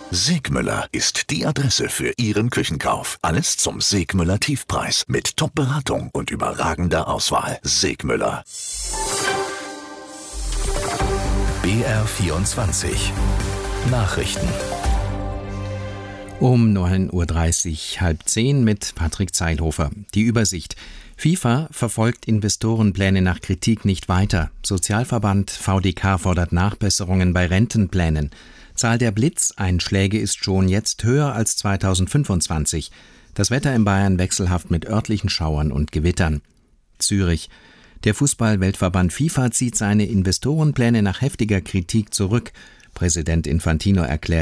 Segmüller ist die Adresse für Ihren Küchenkauf. Alles zum Segmüller Tiefpreis mit Top-Beratung und überragender Auswahl. Segmüller. BR24 Nachrichten. Um 9:30 Uhr, 9:30 mit Patrick Zeilhofer. Die Übersicht. FIFA verfolgt Investorenpläne nach Kritik nicht weiter. Sozialverband VdK fordert Nachbesserungen bei Rentenplänen. Zahl der Blitzeinschläge ist schon jetzt höher als 2025. Das Wetter in Bayern wechselhaft mit örtlichen Schauern und Gewittern. Zürich. Der Fußball-Weltverband FIFA zieht seine Investorenpläne nach heftiger Kritik zurück. Präsident Infantino erklärt,